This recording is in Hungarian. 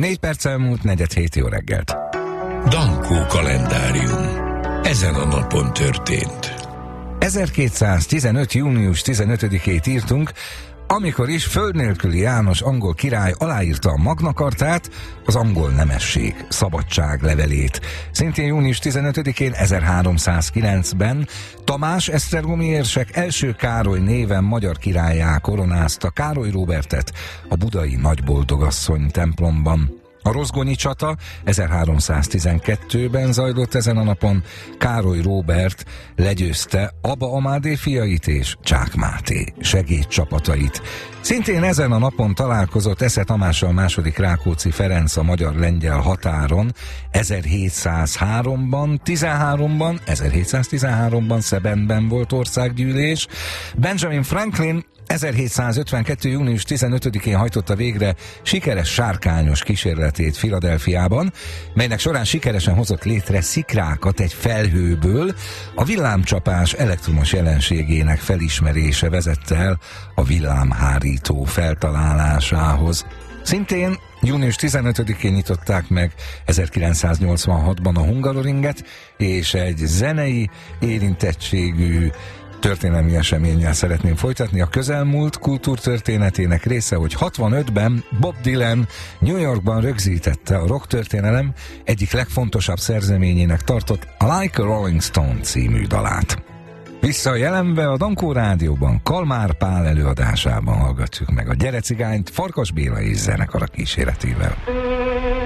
4 perccel múlt 4:07, jó reggelt. Dankó kalendárium. Ezen a napon történt. 1215. június 15-ét írtunk, amikor is föld nélküli János angol király aláírta a Magna Chartát, az angol nemesség szabadság levelét. Szintén június 15-én 1309-ben Tamás esztergomi érsek első Károly néven magyar királlyá koronázta Károly Róbertet a budai Nagyboldogasszony templomban. A rozgonyi csata 1312-ben zajlott ezen a napon, Károly Róbert legyőzte Aba Amádé fiait és Csák Máté segédcsapatait. Szintén ezen a napon találkozott Esze Tamással második Rákóczi Ferenc a magyar-lengyel határon 1713-ban Szebenben volt országgyűlés. Benjamin Franklin 1752. június 15-én hajtotta végre sikeres sárkányos kísérletét Philadelphiában, melynek során sikeresen hozott létre szikrákat egy felhőből. A villámcsapás elektromos jelenségének felismerése vezette el a villámhárító feltalálásához. Szintén június 15-én nyitották meg 1986-ban a Hungaroringet, és egy zenei érintettségű történelmi eseménnyel szeretném folytatni. A közelmúlt kultúrtörténetének része, hogy 65-ben Bob Dylan New Yorkban rögzítette a rocktörténelem egyik legfontosabb szerzeményének tartott a Like a Rolling Stone című dalát. Vissza a jelenbe, a Dankó Rádióban Kalmár Pál előadásában hallgatjuk meg a Gyere Cigányt Farkas Béla és zenekara kíséretével.